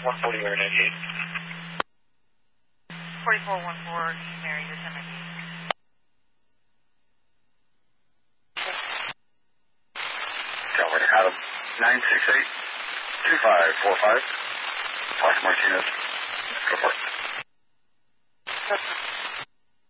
140 Mary 98. 4414 Mary, this is 98. California, Adam, 968-2545. Fox Martinez. Go for it.